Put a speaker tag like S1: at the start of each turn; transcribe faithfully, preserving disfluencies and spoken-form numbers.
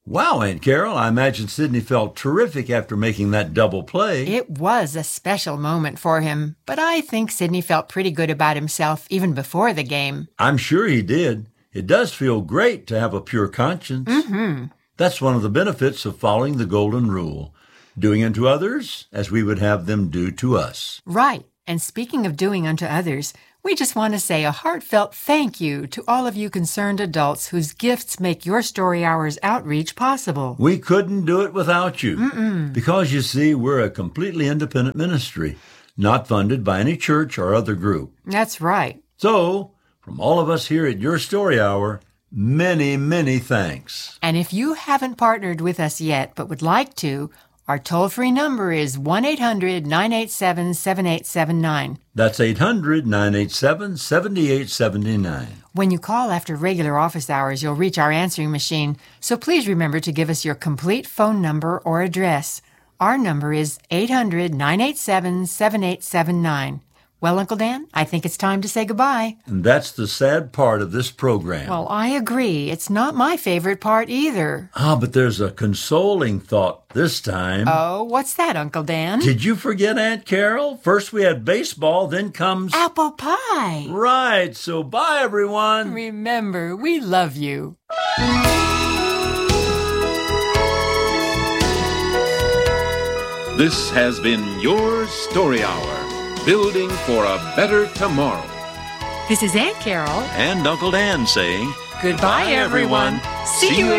S1: Wow, Aunt Carol, I imagine Sidney felt terrific after making that double play.
S2: It was a special moment for him, but I think Sidney felt pretty good about himself even before the game.
S1: I'm sure he did. It does feel great to have a pure conscience.
S2: Mm-hmm.
S1: That's one of the benefits of following the golden rule, doing unto others as we would have them do to us.
S2: Right. And speaking of doing unto others, we just want to say a heartfelt thank you to all of you concerned adults whose gifts make your Story Hours outreach possible.
S1: We couldn't do it without you.
S2: Mm-mm.
S1: Because, you see, we're a completely independent ministry, not funded by any church or other group.
S2: That's right.
S1: So, from all of us here at Your Story Hour, many, many thanks.
S2: And if you haven't partnered with us yet but would like to, our toll-free number is one eight hundred nine eight seven seven eight seven nine.
S1: That's eight hundred nine eight seven seven eight seven nine.
S2: When you call after regular office hours, you'll reach our answering machine, so please remember to give us your complete phone number or address. Our number is eight hundred nine eight seven seven eight seven nine. Well, Uncle Dan, I think it's time to say goodbye.
S1: And that's the sad part of this program.
S2: Well, I agree. It's not my favorite part either.
S1: Ah, but there's a consoling thought this time.
S2: Oh, what's that, Uncle Dan?
S1: Did you forget Aunt Carol? First we had baseball, then comes...
S2: apple pie.
S1: Right, so bye, everyone.
S2: Remember, we love you.
S3: This has been Your Story Hour, building for a better tomorrow.
S2: This is Aunt Carol.
S1: And Uncle Dan saying...
S2: Goodbye, everyone. See you